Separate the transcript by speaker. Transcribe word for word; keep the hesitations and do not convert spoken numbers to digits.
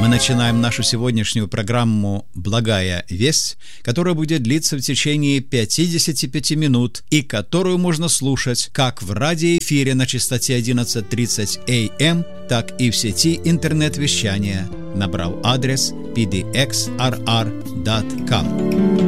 Speaker 1: начинаем нашу сегодняшнюю программу «Благая весть», которая будет длиться в течение пятидесяти пяти минут и которую можно слушать как в радиоэфире на частоте одиннадцать тридцать эй эм, так и в сети интернет-вещания, набрав адрес пи ди экс ар ар точка ком.